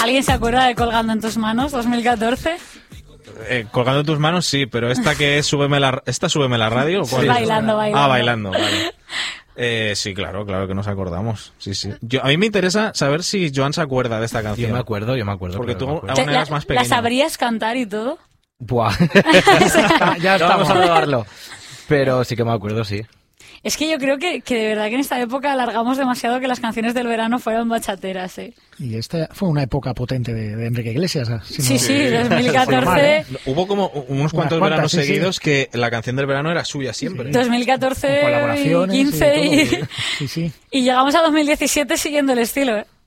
¿Alguien se acuerda de Colgando en tus manos, 2014? Colgando en tus manos, sí, pero esta que es Súbeme la radio. Sí, bailando. Ah, bailando, vale. Sí, claro que nos acordamos. Sí. A mí me interesa saber si Joan se acuerda de esta canción. Yo me acuerdo. Porque tú me aún eras más pequeño. ¿La sabrías cantar y todo? Buah. Ya vamos a probarlo. Pero sí que me acuerdo, sí. Es que yo creo que de verdad que en esta época alargamos demasiado que las canciones del verano fueron bachateras, ¿eh? Y esta fue una época potente de Enrique Iglesias. Sí, 2014. Hubo como unos cuantos veranos seguidos que la canción del verano era suya siempre. 2014, 15 y llegamos a 2017 siguiendo el estilo, ¿eh?